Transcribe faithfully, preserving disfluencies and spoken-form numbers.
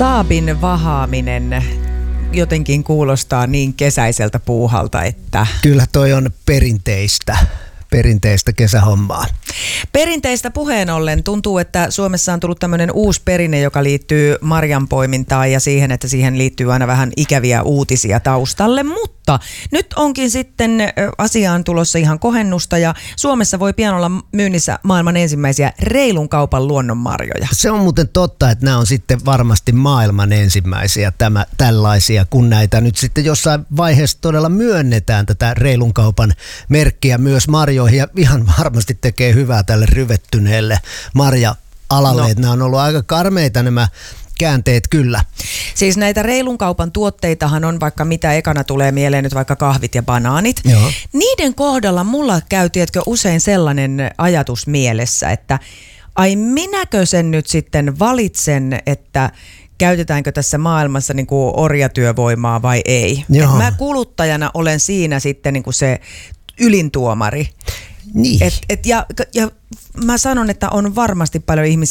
Saabin vahaaminen jotenkin kuulostaa niin kesäiseltä puuhalta, että... Kyllä toi on perinteistä. Perinteistä kesähommaa. Perinteistä puheen ollen tuntuu, että Suomessa on tullut tämmöinen uusi perinne, joka liittyy marjanpoimintaan ja siihen, että siihen liittyy aina vähän ikäviä uutisia taustalle, mutta nyt onkin sitten asiaan tulossa ihan kohennusta ja Suomessa voi pian olla myynnissä maailman ensimmäisiä reilun kaupan luonnonmarjoja. Se on muuten totta, että nämä on sitten varmasti maailman ensimmäisiä tämä, tällaisia, kun näitä nyt sitten jossain vaiheessa todella myönnetään tätä reilun kaupan merkkiä myös marjoihin. Ja ihan varmasti tekee hyvää tälle ryvettyneelle marja-alalle, no. Että nämä on ollut aika karmeita nämä käänteet kyllä. Siis näitä reilun kaupan tuotteitahan on vaikka mitä, ekana tulee mieleen nyt vaikka kahvit ja banaanit. Joo. Niiden kohdalla mulla käy tiedätkö usein sellainen ajatus mielessä, että ai minäkö sen nyt sitten valitsen, että käytetäänkö tässä maailmassa niin kuin orjatyövoimaa vai ei. Et mä kuluttajana olen siinä sitten niin kuin se ylintuomari. Niin. Et, et ja, ja mä sanon, että on varmasti paljon ihmisiä,